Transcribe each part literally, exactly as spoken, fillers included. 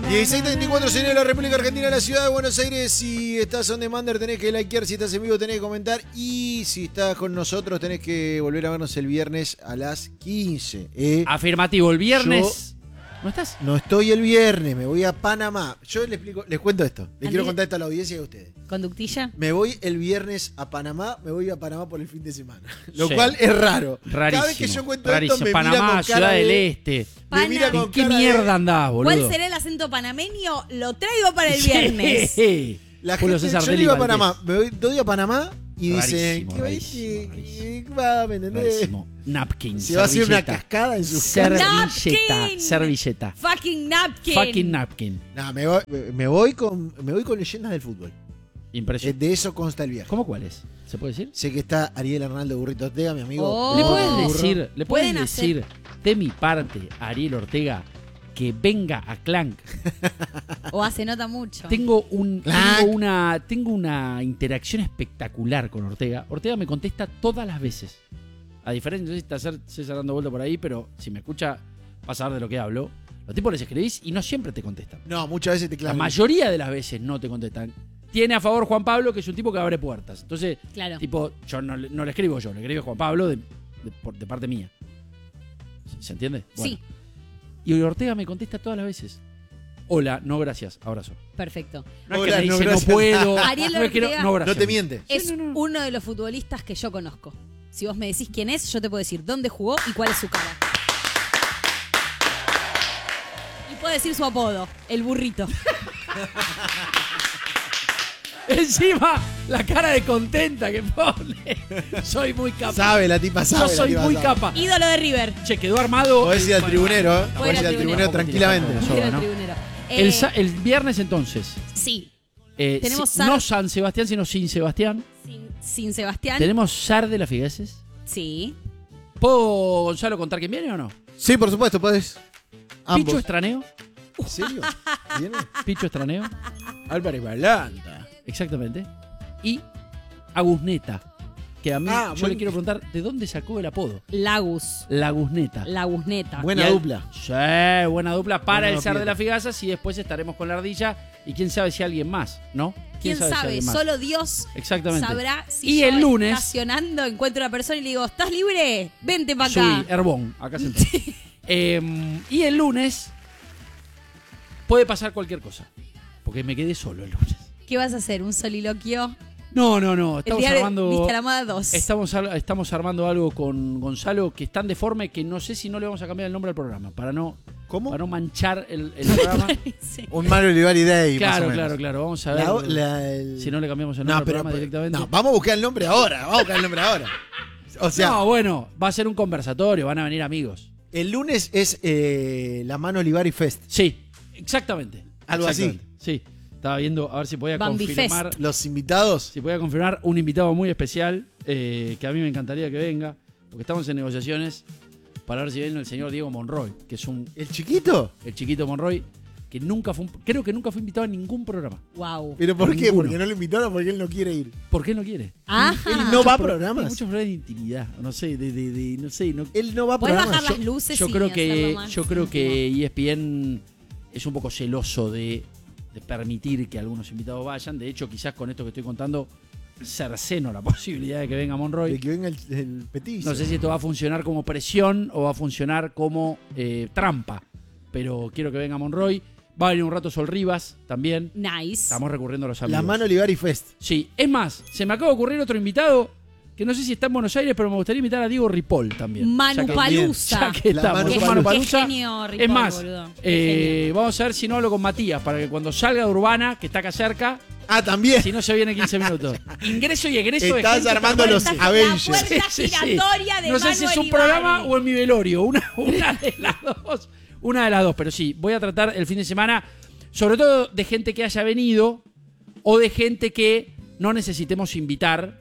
dieciséis treinta y cuatro, señor de la República Argentina, la ciudad de Buenos Aires. Si estás on demander tenés que likear, si estás en vivo tenés que comentar. Y si estás con nosotros tenés que volver a vernos el viernes a las quince. ¿eh? Afirmativo, el viernes. Yo ¿No estás? no estoy el viernes, me voy a Panamá. Yo les explico, les cuento esto. Les quiero contar esto a la audiencia y a ustedes. ¿Conductilla? Me voy el viernes a Panamá, me voy a Panamá por el fin de semana. Lo Sí. cual es raro. Rarísimo. Cada vez que yo cuento rarísimo. esto me Panamá, mira con Ciudad cara del de... Este. Me mira Pana- con ¿En qué cara de- mierda andás, boludo? ¿Cuál será el acento panameño? Lo traigo para el Sí. viernes. La Julio gente, César yo Deli le iba a Valdés. Panamá, me voy, doy a Panamá y dicen, Rarísimo, ¿qué va a rarísimo, decir? rarísimo. ¿Qué va? ¿Me entendés? Rarísimo. Napkin. Se va a hacer una servilleta. cascada en su cara. Servilleta. Napkin. Servilleta. Fucking napkin. Fucking napkin. No, me voy, me voy con me voy con leyendas del fútbol. Eh, Impresionante. De eso consta el viaje. ¿Cómo cuál es? ¿Se puede decir? Sé que está Ariel Arnaldo Burrito Ortega, mi amigo. Oh. ¿Le Burro. puedes decir, le puedes Pueden hacer- decir de mi parte a Ariel Ortega que venga a Clank? O hace nota mucho. Tengo un Clank. tengo una tengo una interacción espectacular con Ortega. Ortega me contesta todas las veces. A diferencia, no sé si está César- César dando vuelta por ahí, pero si me escucha vas a ver de lo que hablo. Los tipos les escribís y no siempre te contestan. No, muchas veces te La clavan. mayoría de las veces no te contestan. Tiene a favor Juan Pablo, que es un tipo que abre puertas. Entonces, Claro. tipo, yo no, le- no le escribo yo, le escribe Juan Pablo de, de- por- de parte mía. ¿Se entiende? Sí, Y Ortega me contesta todas las veces. Hola, no gracias, abrazo. perfecto. No es Hola, que me no, dice no, gracias. puedo. Ariel no es que no, Ortega- no, gracias. No te miente. Es Sí, no, no. uno de los futbolistas que yo conozco. Si vos me decís quién es, yo te puedo decir dónde jugó y cuál es su cara. Y puedo decir su apodo, el burrito. Encima, la cara de contenta que pone. Soy muy capa. Sabe, la tipa sabe. Yo la soy tipa muy sabe. capa. Ídolo de River. Che, quedó armado. Podés ir al Bueno, tribunero, ¿eh? Voy Podés al ir al tribunero. tribunero tranquilamente. Eso, Era el ¿no? tribunero. El, Eh, sa- el viernes entonces. sí, eh, Tenemos si- Sar- no San Sebastián, sino sin Sebastián. sin, sin Sebastián. Tenemos Sar de las Figueses. Sí. ¿Puedo, Gonzalo, contar quién viene o no? Sí, por supuesto, podés. Ambos. Picho Estraneo. ¿En serio? ¿Viene? Picho Estraneo. Álvarez Balanta. Exactamente. Y Agusneta. Que a mí, Ah, yo buen- le quiero preguntar, ¿de dónde sacó el apodo? Lagus. Lagusneta. Lagusneta. Buena Y al- dupla. Sí, buena dupla para Buena el Zar de dupla. las Figazas y después estaremos con la ardilla y quién sabe si alguien más, ¿no? ¿Quién si sabe? alguien más? Solo Dios Exactamente. sabrá si Y yo el lunes- estacionando encuentro a una persona y le digo, ¿estás libre? Vente para Soy acá. Herbón, acá sentado. Eh, y el lunes puede pasar cualquier cosa. Porque me quedé solo el lunes. ¿Qué vas a hacer? ¿Un soliloquio? No, no, no. El Estamos día de armando. Viste a la moda dos. Estamos, ar- estamos armando algo con Gonzalo que es tan deforme que no sé si no le vamos a cambiar el nombre al programa. Para no, ¿Cómo? para no manchar el, el programa. Sí. Un Mario Olivari Day, más Claro, o menos. claro, claro. Vamos a ver La- la- el- si no le cambiamos el nombre No, al pero, programa directamente. no, vamos a buscar el nombre ahora. Vamos a buscar el nombre ahora. O sea, no, bueno, va a ser un conversatorio, van a venir amigos. el lunes es eh, la mano Olivari Fest. Sí, exactamente. Algo así. Exactamente. Sí, estaba viendo a ver si podía Bambi confirmar. Los invitados. Si podía confirmar un invitado muy especial eh, que a mí me encantaría que venga, porque estamos en negociaciones para ver si viene el señor Diego Monroy, que es un ¿El chiquito? el chiquito Monroy que nunca fue un- creo que nunca fue invitado a ningún programa. Wow. ¿Pero por qué? Ninguno. Porque no lo invitaron, porque él no quiere ir. ¿Por qué no quiere? Ajá. Él no va a Pro- programas. Hay muchos problemas de intimidad, no sé, de, de- de- no sé, no, Él no va a Puedes programas. bajar las Yo- luces yo y creo hacerlo que más yo creo que íntimo. E S P N es un poco celoso de, de permitir que algunos invitados vayan. De hecho, quizás con esto que estoy contando cerceno la posibilidad de que venga Monroy. De que venga el, el petizo. No sé si esto va a funcionar como presión o va a funcionar como eh, trampa. Pero quiero que venga Monroy. Va a venir un rato Sol Rivas también. Nice. Estamos recurriendo a los amigos. La mano Olivari Fest. Sí, es más, se me acaba de ocurrir otro invitado que no sé si está en Buenos Aires, pero me gustaría invitar a Diego Ripoll también. Manu Ya que- Palusa. Ya que La estamos, Manu un Palusa. Manu Qué Palusa. genio, Ripoll, Es más, boludo. Qué eh, genio. vamos a ver si no hablo con Matías para que cuando salga de Urbana, que está acá cerca, Ah, también. si no se viene quince minutos. Ingreso y egreso de Estás gente armando que los aparece. La Avengers. puerta Sí, sí, sí. giratoria de No sé Manu si es un Olivari. programa o en mi velorio. Una, una de las dos. Una de las dos. Pero sí, voy a tratar el fin de semana, sobre todo de gente que haya venido o de gente que no necesitemos invitar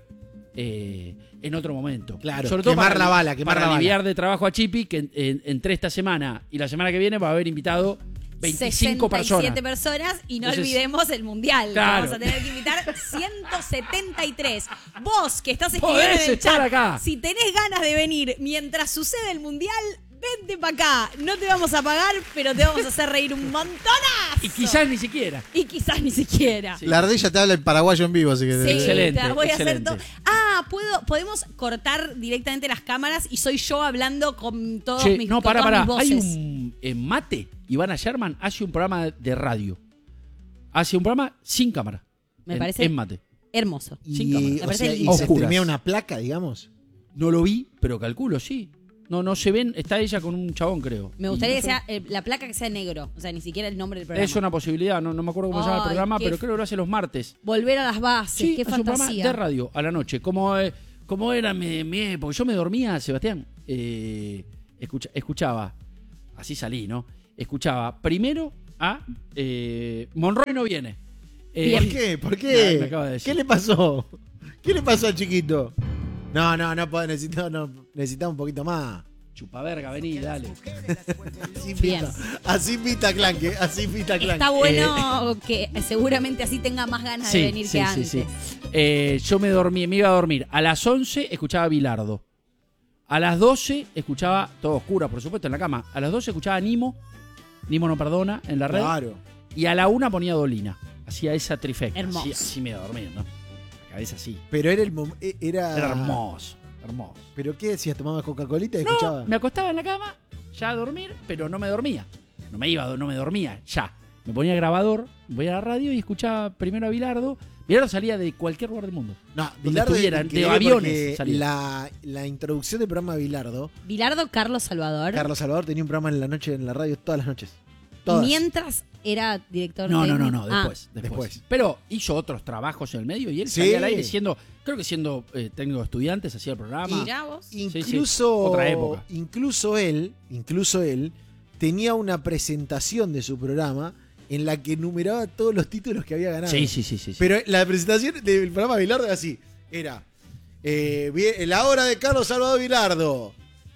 eh, en otro momento. Claro, sobre todo quemar para, la bala, quemar para la bala. aliviar de trabajo a Chipi, que en- en- entre esta semana y la semana que viene va a haber invitado veinticinco sesenta y siete personas. personas y no Entonces, olvidemos el mundial. claro. Vamos a tener que invitar ciento setenta y tres. Vos que estás Podés escribiendo en el estar chat, acá. si tenés ganas de venir mientras sucede el mundial, vente para acá. No te vamos a pagar, pero te vamos a hacer reír un montonazo. Y quizás ni siquiera. Y quizás ni siquiera. Sí. La ardilla te habla en paraguayo en vivo, así que... Sí, Excelente, te voy a hacer excelente. todo. Ah, puedo, podemos cortar directamente las cámaras y soy yo hablando con todos Che, mis, no, con pará, todas pará. mis Hay voces. un. En Mate, Ivana Sherman hace un programa de radio. Hace un programa sin cámara. Me en, parece En Mate. hermoso. Sin Y, cámara. Me o parece sea, y lindo. se Oscuras. streamea una placa, digamos. No lo vi, pero calculo, sí. No, no se ven. Está ella con un chabón, creo. Me Y gustaría no que sé. sea eh, la placa que sea negro. O sea, ni siquiera el nombre del programa. Es una posibilidad, no, no me acuerdo cómo se llama el Ay, programa, qué pero f- creo que lo hace los martes. Volver a las bases. Sí, qué hace un programa fantasía. de radio a la noche. Como, eh, como era mi, mi época. Yo me dormía, Sebastián. eh, escucha- escuchaba, así salí, ¿no? Escuchaba primero a eh, Monroy no viene. Eh, ¿Por qué? ¿Por Ay, qué? me acaba de decir. ¿Qué le pasó? ¿Qué le pasó al chiquito? No, no, no puedo, necesito, no, necesitamos un poquito más. Chupaverga, vení, dale. Así Bien. invita, así invita Clanque, así invita Clanque. Está bueno que seguramente así tenga más ganas de venir que antes. Eh, yo me dormí, me iba a dormir. A las once escuchaba Bilardo. A las doce escuchaba, todo oscura, por supuesto, en la cama. A las doce escuchaba Nimo. Nimo no perdona, en la red. Claro. Y a la una ponía Dolina. Hacía esa trifecta. Hermoso. Así, así me iba a dormir, ¿no? La cabeza así. Pero era el mom- e- era... Era hermoso, hermoso. ¿Pero qué decías? ¿Tomabas Coca-Colita y No, escuchabas? me acostaba en la cama, ya a dormir, pero no me dormía. No me iba, no me dormía, ya. Me ponía grabador, voy a la radio y escuchaba primero a Bilardo. Bilardo salía de cualquier lugar del mundo. No, donde Bilardo es estuvieran, de increíble aviones porque salía. La, la introducción del programa de Bilardo, Bilardo Carlos Salvador. Carlos Salvador tenía un programa en la noche en la radio todas las noches. Todas. Mientras era director No, no, no, técnico. no, Ah, después, después, después. Pero hizo otros trabajos en el medio y él Sí. salía al aire siendo, creo que siendo eh, técnico de estudiantes, hacía el programa. mirá vos. sí. Incluso, Otra época. incluso él, incluso él tenía una presentación de su programa en la que enumeraba todos los títulos que había ganado. Sí, sí, sí, sí. sí. Pero la presentación del programa Bilardo era así. Era eh, bien- la hora de Carlos Salvador Bilardo.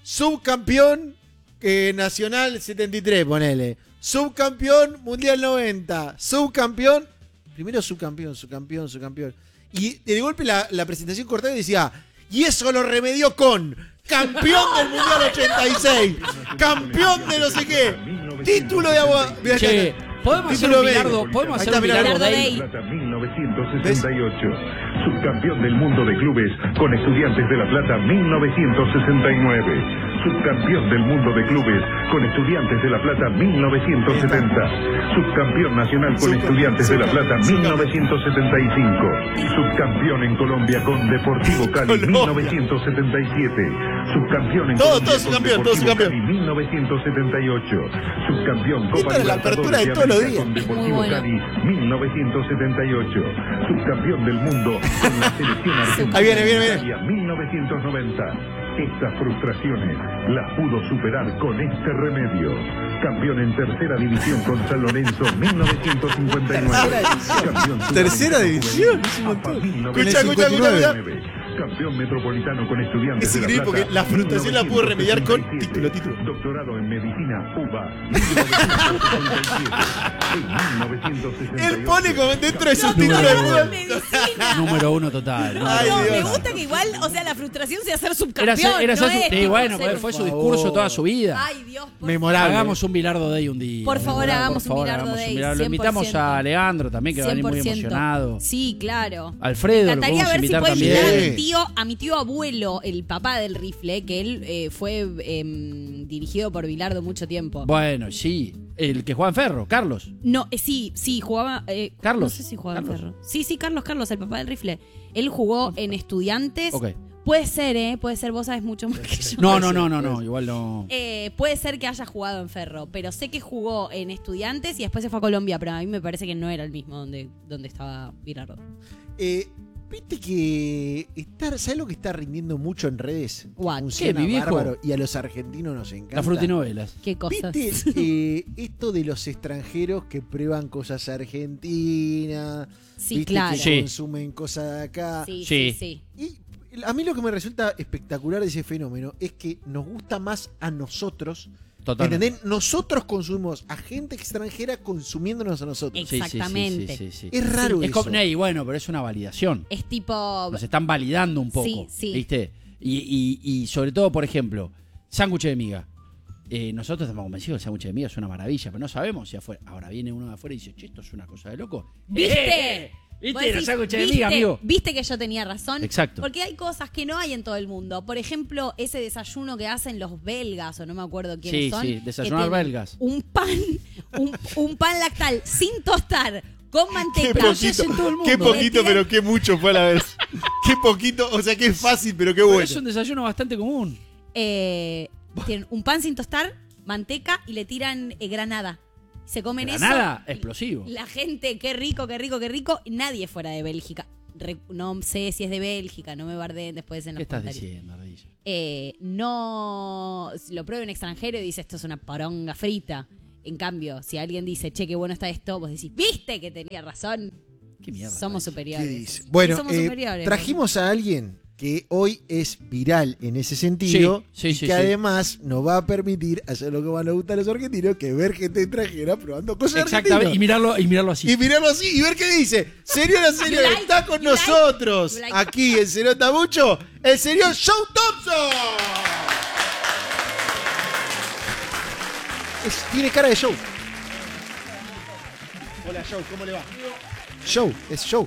Subcampeón eh, nacional setenta y tres, ponele. Subcampeón mundial noventa. Subcampeón. Primero subcampeón, subcampeón, subcampeón. Y de golpe la, la presentación cortada y decía. Y eso lo remedió con campeón del mundial ochenta y seis. Campeón de no sé qué. Título de agua. Che, podemos hacer Título un B. Bilardo, podemos Ahí hacer está un Bilardo Bilardo Day. Day. Plata mil novecientos sesenta y ocho. Subcampeón del mundo de clubes con Estudiantes de La Plata mil novecientos sesenta y nueve. Subcampeón del mundo de clubes con Estudiantes de La Plata mil novecientos setenta. Subcampeón nacional con Subcampeón, Estudiantes de La Plata subcampeón. mil novecientos setenta y cinco. Subcampeón en Colombia con Deportivo Cali Colombia. mil novecientos setenta y siete. Subcampeón en Todo, Colombia todo con subcampeón, todo Deportivo subcampeón. Cali mil novecientos setenta y ocho. Subcampeón Copa Esta era la apertura de todos los días. Con Es muy Deportivo bueno. Cali mil novecientos setenta y ocho. Subcampeón del mundo con la selección argentina. Ahí viene, viene, viene. Italia mil novecientos noventa. Estas frustraciones las pudo superar con este remedio. Campeón en tercera división con San Lorenzo mil novecientos cincuenta y nueve. Campeón Tercera sudamericano división, juvenil, es un montón. AFA mil Escucha, novecientos escucha, escucha, cincuenta y nueve. Campeón metropolitano con Estudiantes Es de La increíble porque Plata, la frustración la pudo remediar con mil novecientos título, sesenta y siete. título. Doctorado en medicina UBA mil novecientos sesenta y siete. En mil novecientos sesenta y ocho. Él pone como dentro de sus No, títulos no, de no, fútbol. medicina. Número uno total. número Ay, No, uno me Dios. total. gusta que igual, o sea, la frustración sea ser Era subcampeón. ser, era no ser su- es sí, tipo bueno, ser- fue su por discurso favor. toda su vida. Ay, Dios, por Memorable. Hagamos un Bilardo Day un día. Por favor, hagamos un Bilardo hagamos Day, Bilardo. Lo cien por invitamos ciento. a Leandro también, que va a venir muy cien por ciento. emocionado. Sí, claro. Alfredo, Me lo encantaría podemos ver si invitar puede también. invitar a Sí. mi tío, a mi tío abuelo, el papá del rifle, que él eh, fue em, dirigido por Bilardo mucho tiempo. Bueno, sí. El que juega en Ferro, Carlos. No, eh, sí, sí, jugaba. eh, Carlos. No sé si jugaba Carlos. en Ferro. Sí, sí, Carlos, Carlos, el papá del rifle. Él jugó en Estudiantes. Ok. Puede ser, ¿eh? Puede ser, vos sabés mucho más que yo. No, no, no, no, no. Igual no. Eh, puede ser que haya jugado en Ferro, pero sé que jugó en Estudiantes y después se fue a Colombia, pero a mí me parece que no era el mismo donde, donde estaba Bilardo. Eh, Viste que está, ¿sabes lo que está rindiendo mucho en redes? What? Funciona ¿Qué, mi viejo? bárbaro y a los argentinos nos encanta. Las frutinovelas. Qué cosas. ¿Viste eh, esto de los extranjeros que prueban cosas argentinas? Sí, ¿Viste claro. Que Sí. consumen cosas de acá. Sí, Sí. sí, sí. Y a mí lo que me resulta espectacular de ese fenómeno es que nos gusta más a nosotros. Total. ¿Entendés? Nosotros consumimos a gente extranjera consumiéndonos a nosotros. Ex- Exactamente. Sí, sí, sí, sí, sí. Es raro Es eso. como, Ney, bueno, pero es una validación. Es tipo. Nos están validando un poco. Sí, sí. ¿Viste? Y, y- y sobre todo, por ejemplo, sándwich de miga. eh, nosotros estamos convencidos que el sándwich de miga es una maravilla, pero no sabemos si afuera. Ahora viene uno de afuera y dice, che, esto es una cosa de loco. ¿Viste? ¡Eh! Vos ¿Viste? El decís, sándwich de ¿viste? miga, amigo. ¿Viste que yo tenía razón? Exacto. Porque hay cosas que no hay en todo el mundo. Por ejemplo, ese desayuno que hacen los belgas, o no me acuerdo quiénes Sí, son. sí, que desayunar tienen belgas. Un pan, un, un pan lactal sin tostar, con Qué manteca. poquito, en todo el mundo. qué poquito, Retiran- pero qué mucho fue a la vez. Qué poquito, o sea, qué fácil, pero qué bueno. Pero es un desayuno bastante común. Eh, tienen un pan sin tostar, manteca y le tiran eh, granada. Se comen Granada, eso. explosivo. La gente, qué rico, qué rico, qué rico. Nadie fuera de Bélgica. Re- no sé si es de Bélgica, no me bardeen después en los ¿Qué estás comentarios. diciendo, Ardilla? Eh, no lo prueba un extranjero y dice esto es una poronga frita. En cambio, si alguien dice, che, qué bueno está esto, vos decís, ¿viste que tenía razón? ¿Qué mierda? Somos Ardilla? superiores. ¿Qué dice? Bueno, Somos eh, superiores, trajimos a alguien que hoy es viral en ese sentido Sí, sí, y sí, que sí. además nos va a permitir hacer lo que más nos gusta a los argentinos, que ver gente extranjera probando cosas Exactamente, y argentinas. mirarlo, y mirarlo así. Y mirarlo así y ver qué dice. Señora, señora, You like, está con you like, nosotros you like. aquí en Se Nota Mucho el señor Joe Thompson. Es- tiene cara de Joe. Hola Joe, ¿cómo le va? Joe, es Joe.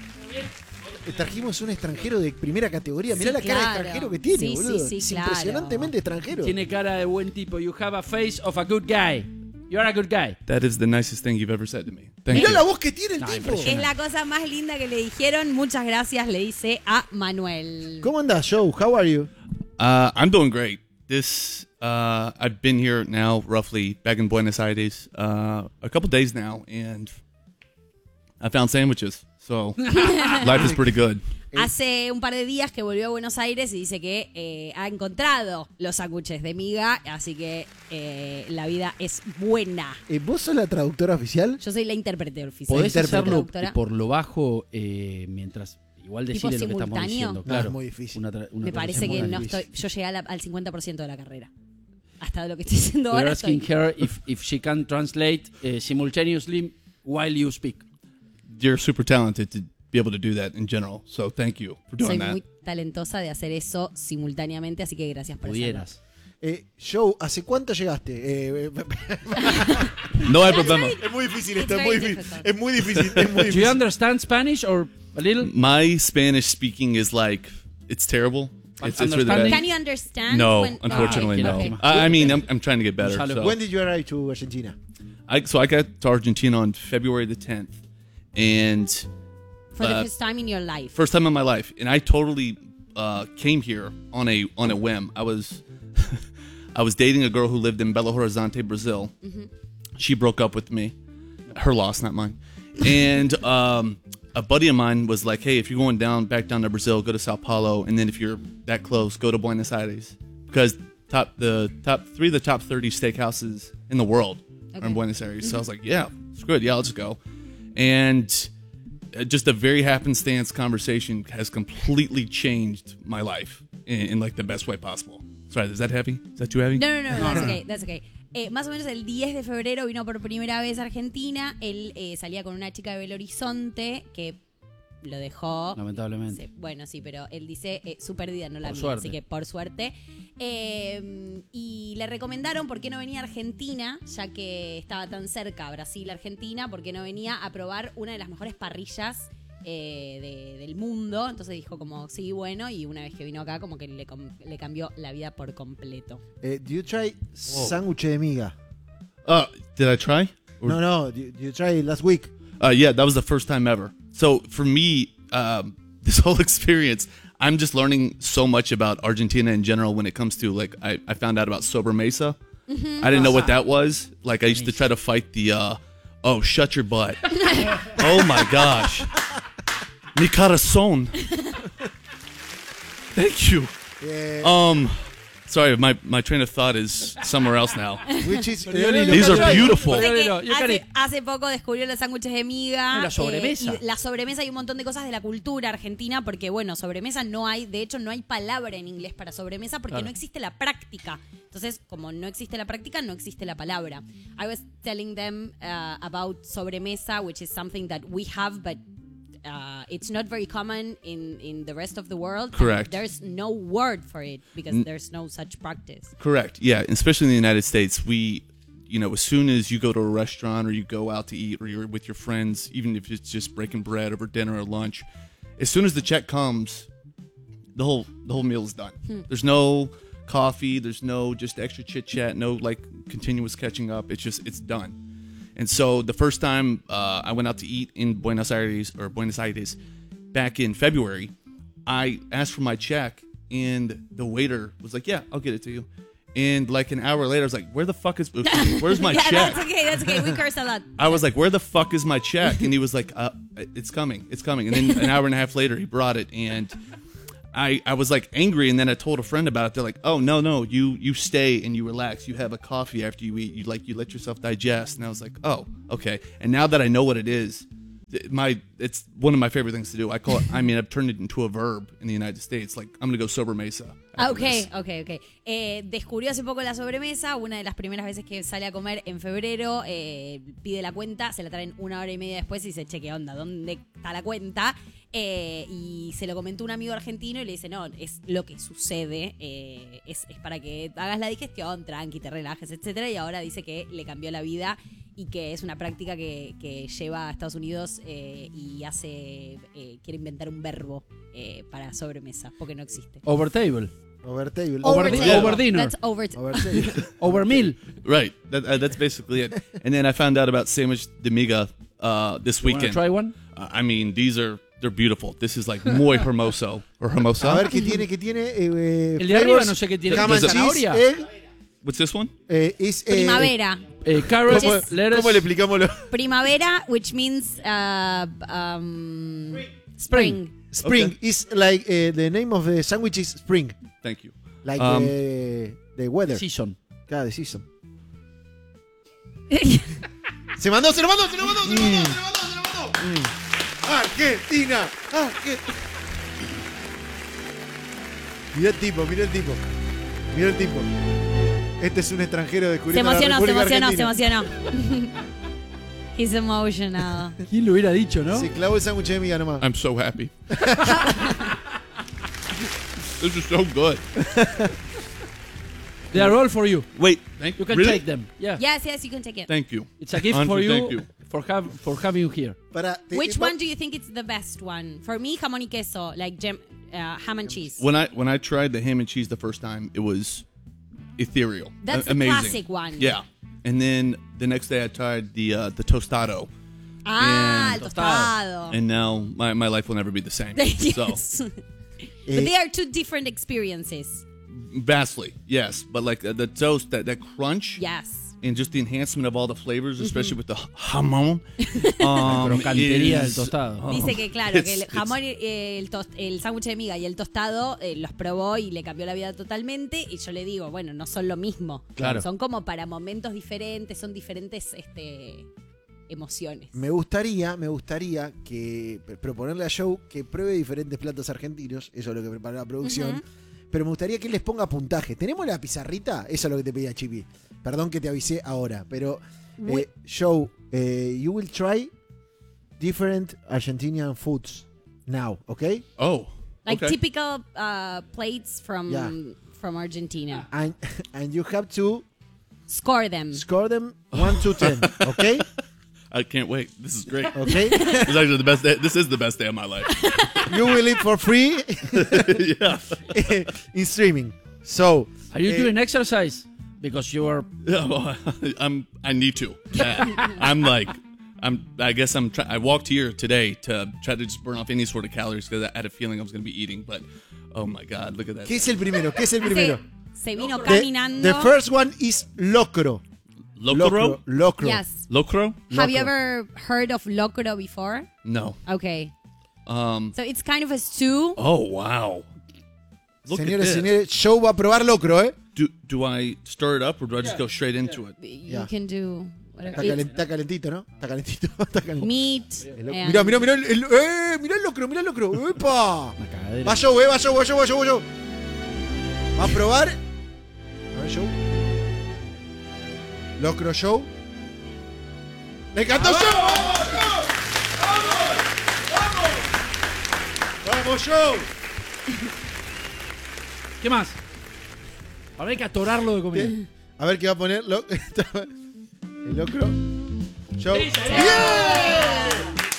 Le trajimos un extranjero de primera categoría. Mirá Sí, la cara de claro. extranjero que tiene, Sí, boludo. sí, sí, es claro. impresionantemente extranjero. Tiene cara de buen tipo. You have a face of a good guy. You are a good guy. That is the nicest thing you've ever said to me. Thank Mirá you. la voz que tiene el No, tipo. impresionante. Es la cosa más linda que le dijeron. Muchas gracias, le dice a Manuel. ¿Cómo andás, Joe? How are you? Uh, I'm doing great. This uh, I've been here now, roughly back in Buenos Aires, uh, a couple days now, and I found sandwiches. So life is pretty good. Hace un par de días que volvió a Buenos Aires y dice que eh, ha encontrado los sándwiches de miga, así que eh, la vida es buena. Eh, ¿Vos sos la traductora oficial? Yo soy la intérprete oficial. Podés intérprete, hacerlo traductora. por lo bajo eh, mientras. Igual ¿Tipo decirle lo que estamos simultáneo? diciendo. No, Claro. es muy difícil. Una tra- una Me parece que traducción no muy estoy. difícil. Yo llegué a la- al cincuenta por ciento de la carrera. Hasta lo que estoy haciendo We're ahora. asking Estoy. her if, if she can translate uh, simultaneously while you speak. You're super talented to be able to do that in general. So thank you for Soy doing that. muy talentosa de hacer eso simultáneamente, así que gracias por hacerlo. Pudieras. Eh, Joe, ¿hace cuánto llegaste? Eh, No hay problema. es muy difícil esto, es muy difícil. Es muy difícil, es muy Do you difícil. understand Spanish or a little? My Spanish speaking is like it's terrible. It's, it's really Understanding? bad. Can you understand? No, when- unfortunately, Ah, no. okay. I, I mean, I'm, I'm trying to get better. Gonzalo. So. When did you arrive to Argentina? I, so I got to Argentina on February the tenth, and For the uh, first time in your life. first time in my life, and I totally uh, came here on a on a whim. I was I was dating a girl who lived in Belo Horizonte, Brazil. She broke up with me. Her loss, not mine. And um, a buddy of mine was like, "Hey, if you're going down back down to Brazil, go to Sao Paulo, and then if you're that close, go to Buenos Aires because top the top three of the top thirty steakhouses in the world are Okay. in Buenos Aires." So I was like, "Yeah, it's good. Yeah, I'll just go." And uh, just a very happenstance conversation has completely changed my life in, in like the best way possible. Sorry, is that heavy? Is that too heavy? No, no, no, that's okay, that's okay. Eh, más o menos el diez de febrero vino por primera vez a Argentina. Él eh, salía con una chica de Belo Horizonte que lo dejó. Lamentablemente. Sí, bueno, sí, pero él dice eh, su pérdida, no la Por mía, suerte. así que por suerte. Eh, y le recomendaron por qué no venía a Argentina, ya que estaba tan cerca Brasil-Argentina, por qué no venía a probar una de las mejores parrillas eh, de- del mundo. Entonces dijo como, sí, bueno, y una vez que vino acá como que le, com- le cambió la vida por completo. Eh, do you try sándwich de miga? Uh, did I try? Or- No, no, do you try last week? Uh, yeah, that was the first time ever. So for me, um, this whole experience, I'm just learning so much about Argentina in general when it comes to like I, I found out about sobremesa. I didn't know what that was. Like I used to try to fight the uh, oh shut your butt. Oh my gosh. Mi corazón. Thank you. Eh, Um sorry, my, my train of thought is somewhere else now. which is, These are beautiful. Sé que No, you got hace, it. hace poco descubrió los sándwiches de miga. Y la sobremesa. eh, y la sobremesa y un montón de cosas de la cultura argentina, porque bueno, sobremesa no hay, de hecho no hay palabra en inglés para sobremesa porque Claro. no existe la práctica. Entonces, como no existe la práctica, no existe la palabra. I was telling them uh, about sobremesa, which is something that we have, but uh, it's not very common in, in the rest of the world. Correct. There's no word for it because N- there's no such practice. Correct. Yeah, especially in the United States, we, you know, as soon as you go to a restaurant or you go out to eat or you're with your friends, even if it's just breaking bread over dinner or lunch, as soon as the check comes, the whole the whole meal is done. Hmm. There's no coffee, there's no just extra chit chat, no like continuous catching up. It's just it's done. And so the first time uh, I went out to eat in Buenos Aires or Buenos Aires back in February, I asked for my check and the waiter was like, "Yeah, I'll get it to you." And like an hour later, I was like, "Where the fuck is where's my yeah, check?" that's okay. That's okay. We curse a lot. I was like, "Where the fuck is my check?" And he was like, uh, "It's coming, it's coming." And then an hour and a half later, he brought it, and I, I was like angry. And then I told a friend about it. They're like, "Oh no, no, you you stay and you relax. You have a coffee after you eat. You like you let yourself digest." And I was like, "Oh, okay." And now that I know what it is, my it's one of my favorite things to do. I call it. I mean, I've turned it into a verb in the United States. Like I'm gonna go sobremesa. Ah, ok, ok, ok. Eh, descubrió hace poco la sobremesa, una de las primeras veces que sale a comer en febrero, eh, pide la cuenta, se la traen una hora y media después y dice, che, ¿qué onda? ¿Dónde está la cuenta? Eh, y se lo comentó un amigo argentino y le dice, no, es lo que sucede, eh, es, es para que hagas la digestión, tranqui, te relajes, etcétera. Y ahora dice que le cambió la vida y que es una práctica que, que lleva a Estados Unidos eh, y hace eh, quiere inventar un verbo eh, para sobremesa, porque no existe. Over table. Over table. Over, Over di- table. over dinner. That's over t- Over table. Over meal. Right. That, uh, that's basically it. And then I found out about sandwich de miga uh, this You wanna weekend. try one? Uh, I mean, these are they're beautiful. This is like muy hermoso or hermoso. A ver qué tiene, qué tiene. Eh, El de arriba flavors, no sé qué tiene. ham and Does it- cheese, ¿Zanahoria? egg, What's this one? eh, is, eh, Primavera. Eh, carrots, ¿Cómo, lettuce, cómo le explicamos lo? Primavera, which means uh, um, Spring. Spring Okay. is like uh, the name of the sandwich is spring, Thank you. like Um, the, the weather. season. Cada season. Se mandó, se lo mandó, se lo mandó, se lo mandó, se lo mandó, se lo mandó. Argentina, Argentina. Mira el tipo, mira el tipo. Mira el tipo. Este es un extranjero Se descubriendo la emocionó, se República emocionó, se Argentina. emocionó. He's emotional. ¿Quién lo hubiera dicho, no? Se clavó el sándwich de miga nomás. I'm so happy. This is so good. They are all for you. Wait, thank You can really? take them. Yeah. Yes, yes, you can take it. Thank you. It's a gift Andrew, for you, thank you. for have for having you here. Para, te- Which va- one do you think is the best one? For me, jamón y queso, like gem, uh, ham and cheese. When I when I tried the ham and cheese the first time, it was ethereal. That's A- the amazing. classic one. Yeah. And then the next day I tried the uh, the tostado, Ah, And- el tostado. and now my, my life will never be the same. Yes. So eh, But they are two different experiences. vastly, yes. But like uh, the toast, that that crunch, Yes. and just the enhancement of all the flavors, especially with the jamón. Um, Crocantería del is- tostado. oh, Dice que claro, que it's- el it's- jamón, eh, el, tost- el sándwich de miga y el tostado eh, los probó y le cambió la vida totalmente. Y yo le digo, bueno, no son lo mismo. Claro. Son como para momentos diferentes, son diferentes este, emociones. Me gustaría, me gustaría que pr- proponerle a Joe que pruebe diferentes platos argentinos, eso es lo que preparó la producción, Ujú. pero me gustaría que él les ponga puntaje. ¿Tenemos la pizarrita? Eso es lo que te pedía Chipi. Perdón que te avisé ahora, pero Muy- eh, Joe, eh, you will try different Argentinian foods now, okay? Oh, Like okay. typical uh, plates from Yeah. from Argentina. And, and you have to Score them. score them one to ten, okay? I can't wait. This is great. Okay? This is actually the best day. This is the best day of my life. You will eat for free yeah. in streaming. So, Are you eh, doing exercise? Because you are. Yeah, well, I'm. I need to. Uh, I'm like. I'm. I guess I'm. Try, I walked here today to try to just burn off any sort of calories because I had a feeling I was going to be eating. But oh my god, look at that. ¿qué es el primero? ¿Qué es el primero? Se, se vino The, caminando. the first one is locro. Locro. Locro. Yes. Locro. Have you Locro. ever heard of locro before? No. Okay. Um. So it's kind of a stew. Oh wow. Look at Señores, this. señores, Joe va a probar locro, ¿eh? Do do I stir it up or do I just go straight into it? You Yeah. can do whatever. Está, calen- está calentito, ¿no? Está calentito. Está calentito. Meat. El lo- and- Mirá, mirá, mirá el, el- eh, mirá el locro, mirá el locro. ¡Epa! Una cagadera. Va Joe, eh, va Joe, va Joe, va Joe, va Joe. Va a probar. A ver, Joe. Locro Joe. ¡Le encantó Joe! ¡Vamos! ¡Vamos! ¡Vamos, Joe! ¿Qué más? Ahora hay que atorarlo de comida. Bien. A ver qué va a poner. Lo- El locro. Joe. Sí, señor. ¡Bien!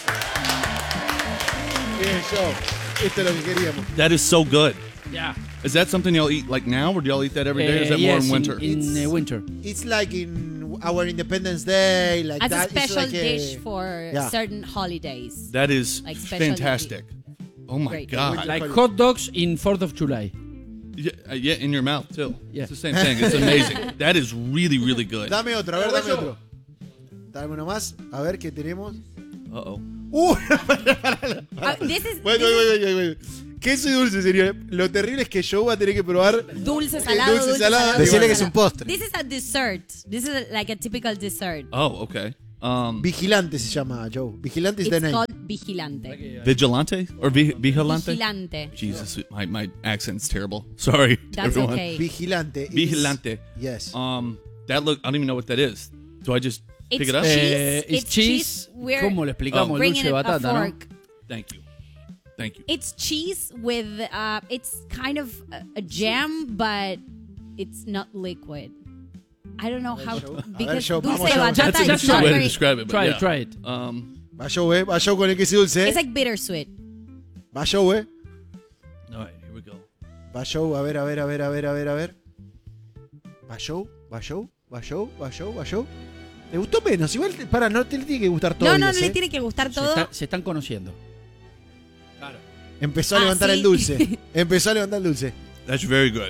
Bien, Joe. Esto es lo que queríamos. That is so good. Yeah. Is that something y'all eat like now, or do y'all eat that every day, or is Eh, that more yes, in winter? In, in uh, winter. It's like in our Independence Day, like As a that. It's special like a- dish for Yeah. certain holidays. That is Like special fantastic. Oh my Great. god! Like hot dogs in fourth of July. Yeah, uh, yeah, in your mouth too. Yeah. It's the same thing. It's amazing. That is really, really good. Uh Dame otro, a ver, dame otro. Dame uno más, a ver qué tenemos. oh. ¡Uh! Ah, this is, Wait, this wait, is wait, wait, wait. Queso y dulce, señor. Lo terrible es que Joe va a tener que probar. dulce salado. Dulce, Dulce, salado. salado. Decirle dulce, que es un salado. postre. This is a dessert. This is a- like a typical dessert. Oh, okay. Um, Vigilante se llama, Joe. Vigilante is the It's name. called vigilante. vigilante or vi- vigilante? Vigilante. Jesus, my, my accent's terrible. Sorry, to That's everyone. okay. Vigilante. is- Vigilante. Yes. Um, that look. I don't even know what that is. Do I just pick It's it up? cheese. Eh, it's It's cheese. cheese. We're ¿Cómo le explicamos el bringing dulce de a batata, no? fork. Thank you. Thank you. It's cheese with uh, it's kind of a, a jam, but it's not liquid. I don't know how Joe. A ver, because Joe, dulce vamos, de Joe. batata That's- is that's That's not a way to very. describe it. But Try yeah. it, try it. Um, Va Joe, eh. Va Joe con el queso y dulce. It's like bittersweet. Va Joe, eh. all right, here we go. Va Joe, a ver, a ver, a ver, a ver, a ver, a ver. Va Joe, va Joe, va Joe, va Joe, va Joe. ¿Te gustó menos? Igual, te- para, no te le tiene que gustar todo. No, no, no Díaz, le eh. tiene que gustar Se, todo. está- se están conociendo. Claro. Empezó a Ah, levantar sí. el dulce. Empezó a levantar el dulce. That's very good.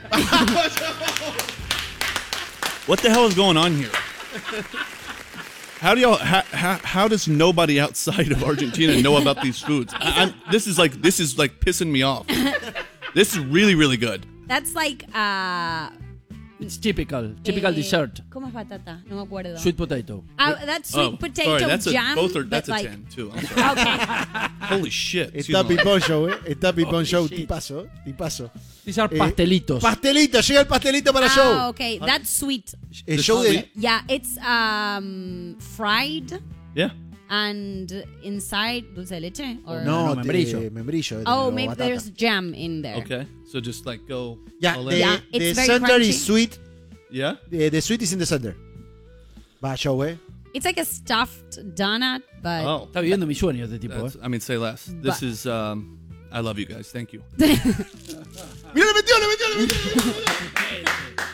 What the hell is going on here? How do y'all? How, how, how does nobody outside of Argentina know about these foods? I, I'm, this is like this is like pissing me off. This is really really good. That's like uh, It's typical. Typical eh, dessert. ¿Cómo es batata? No me acuerdo. Sweet potato. Ah, that's sweet oh, potato sorry, that's a jam. both are but that's a like, ten too. I'm sorry. Okay. Holy shit! Excuse Está my language. Pipón Show, eh. Está Pipón Holy Show. shit. Tipazo, tipazo. These are Eh, pastelitos. Pastelito, llega el pastelito para Ah, Joe. okay. That's sweet. El The show de. sweet- Yeah, it's um fried Yeah. and inside dulce de leche or No, No, te- membrillo. membrillo. Oh, o maybe batata. there's jam in there. Okay. So just like go. Yeah, all the, in. Yeah, the it's very center crunchy. is sweet. Yeah. The, the sweet is in the center. Va, Joe, eh. It's like a stuffed donut, but Oh. Está viviendo mi sueño este tipo, That's, ¿eh? I mean, say less. This But- is. Um, I love you guys. Thank you. Mira, le metió, le metió, le metió.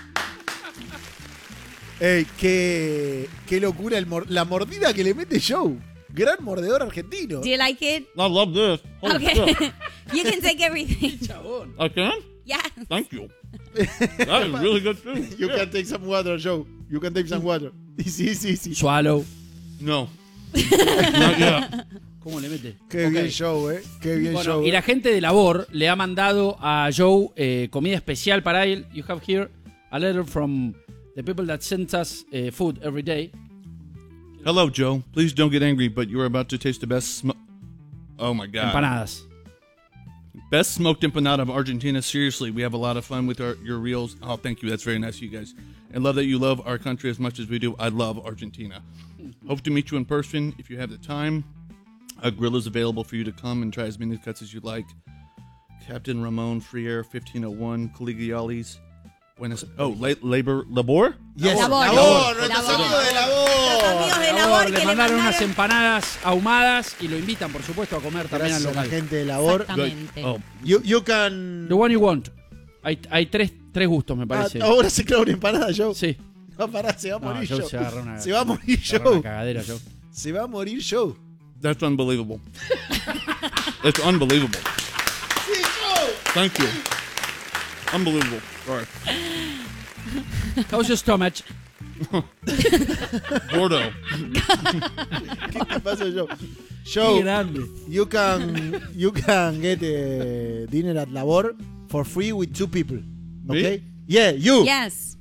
Ey, qué, qué locura el mor- la mordida que le mete Joe. Gran mordedor argentino. do you like it? I love this. Holy Okay. shit. You can take everything. I can. Yeah. Thank you. That is really good too. You can take some water, Joe. You can take some water. Sí, sí, sí. Swallow. No. Not yet. ¿Cómo le mete? Qué Ok. bien Joe, eh. Qué bien Bueno, Joe. y la gente de Labor le ha mandado a Joe eh, comida especial para él. You have here a letter from the people that send us eh, food every day. Hello, Joe. Please don't get angry, but you are about to taste the best smoke. Oh my god. Empanadas. Best smoked empanada of Argentina. Seriously, we have a lot of fun with our, your reels. Oh, thank you. That's very nice of you guys. And love that you love our country as much as we do. I love Argentina. Hope to meet you in person if you have the time. A grill is available for you to come and try as many cuts as you'd like. Captain Ramon Freire, fifteen oh one, Caligiales. Buenas. Oh, la- labor, labor? Yes. Labor. Labor, nuestros Labor. amigos de Los Labor. amigos de Labor, labor le que mandaron le unas mandaron. empanadas ahumadas y lo invitan, por supuesto, a comer también Gracias al a la local. gente de Labor. Exactamente. Oh, You, you can... The one you want. Hay, hay tres, tres gustos, me Ah, parece. ahora se clava una empanada, Joe. Sí. Va a parar, se va a No, morir Joe Joe. se agarra una- Se va a morir Agarra una Joe. cagadera, Joe. Se va a morir Joe. that's unbelievable. That's unbelievable. Sí, Joe. Thank you. Unbelievable. Sorry. How's your stomach? Gordo. ¿Qué te pasa, Joe? Qué Joe, grande. you can you can get a dinner at Labor for free with two people. Me? Okay? Yeah, you. Yes.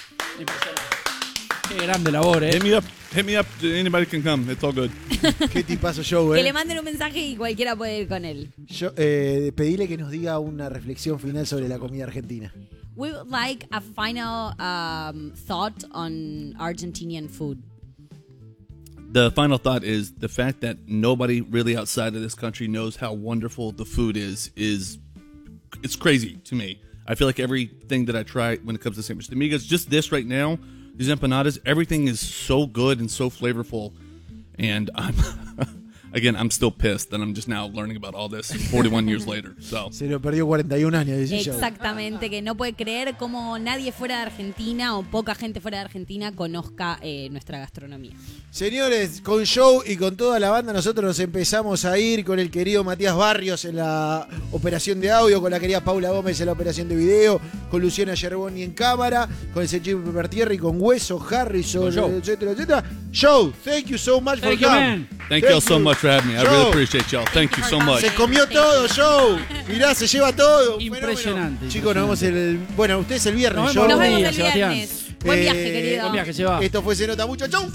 Qué grande Labor, eh. Hit me up. Hit me up. Anybody can come. It's all good. Qué tipazo Joe, Que eh. le manden un mensaje y cualquiera puede ir con él. Yo, eh, pedile que nos diga una reflexión final sobre la comida argentina. We would like a final um, thought on Argentinian food. the final thought is the fact that nobody really outside of this country knows how wonderful the food is, is it's crazy to me. I feel like everything that I try when it comes to Sandwich Amigas, just this right now, these empanadas, everything is so good and so flavorful. And I'm, again, I'm still pissed that I'm just now learning about all this forty-one years later. So. Se lo perdió cuarenta y un años, dice yo. Exactamente, que no puede creer cómo nadie fuera de Argentina o poca gente fuera de Argentina conozca eh, nuestra gastronomía. Señores, con Joe y con toda la banda nosotros nos empezamos a ir con el querido Matías Barrios en la operación de audio, con la querida Paula Gómez en la operación de video, con Luciana Yerboni en cámara, con el señor Pertierri, con Hueso, Harrison, etcétera, etcétera. Joe, thank you so much Thank for you, coming. man. Thank, y'all so much for having me. I Joe. really appreciate y'all. Thank you so much. Se comió todo, Joe. Mirá, se lleva todo. Un Impresionante, fenómeno. Chicos, nos vemos el. Bueno, ustedes el viernes. Nos Joe. vemos Nos el vemos día, el Sebastián. viernes. Buen Eh, viaje, querido. Buen viaje, se va. Esto fue Se Nota Mucho. Chau.